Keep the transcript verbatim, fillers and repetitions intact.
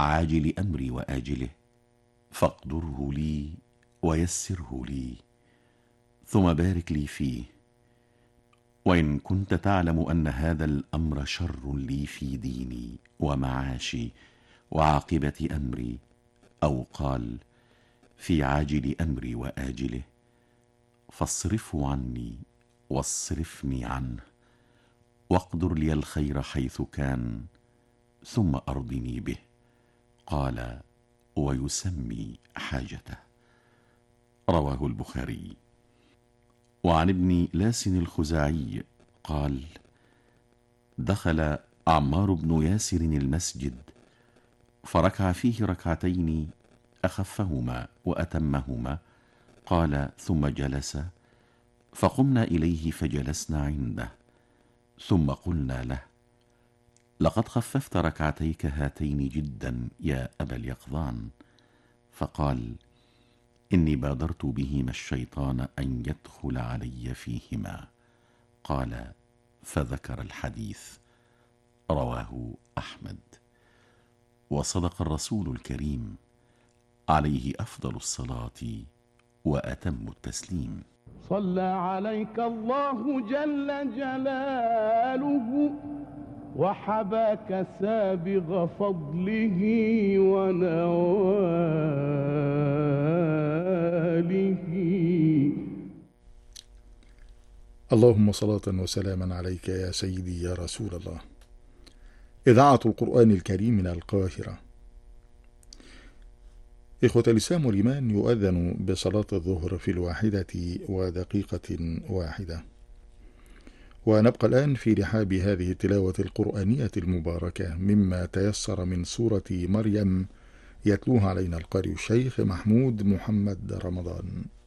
عاجل أمري وآجله، فاقدره لي ويسره لي، ثم بارك لي فيه. وإن كنت تعلم أن هذا الأمر شر لي في ديني ومعاشي وعاقبة أمري، أو قال في عاجل أمري وآجله، فاصرفه عني واصرفني عنه، واقدر لي الخير حيث كان، ثم أرضني به. قال: ويسمي حاجته. رواه البخاري. وعن ابن لاس الخزاعي قال: دخل عمار بن ياسر المسجد فركع فيه ركعتين أخفهما وأتمهما. قال: ثم جلس، فقمنا إليه فجلسنا عنده، ثم قلنا له: لقد خففت ركعتيك هاتين جدا يا أبا اليقظان. فقال: إني بادرت بهما الشيطان أن يدخل علي فيهما. قال: فذكر الحديث. رواه أحمد. وصدق الرسول الكريم عليه أفضل الصلاة وأتم التسليم. صلى عليك الله جل جلاله، وحباك سابغ فضله ونواله. اللهم صلاة وسلاما عليك يا سيدي يا رسول الله. إذاعة القرآن الكريم من القاهرة. إخوة الإسلام والإيمان، يؤذن بصلاة الظهر في الواحدة ودقيقة واحدة، ونبقى الآن في رحاب هذه التلاوة القرآنية المباركة مما تيسر من سورة مريم، يتلوها علينا القارئ الشيخ محمود محمد رمضان.